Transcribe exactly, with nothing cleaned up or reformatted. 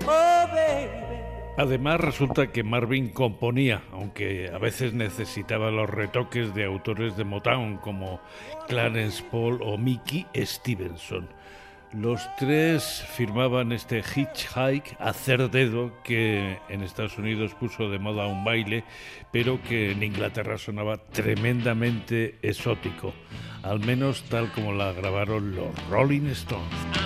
Oh, baby. Además, resulta que Marvin componía, aunque a veces necesitaba los retoques de autores de Motown como Clarence Paul o Mickey Stevenson. Los tres firmaban este hitchhike, hacer dedo, que en Estados Unidos puso de moda un baile, pero que en Inglaterra sonaba tremendamente exótico, al menos tal como la grabaron los Rolling Stones.